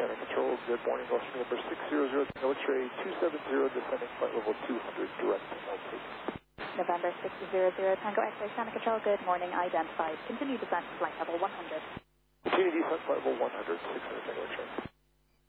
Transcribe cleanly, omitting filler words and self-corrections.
Shannon Control, good morning, Gulfstream number 600, Tango X-ray 270, descending flight level 200, direct altitude. November 600, Tango X-ray, Shannon Control, good morning, identified. Continue descent, flight level 100. Continue descent, flight level 100, 600 Tango X-ray.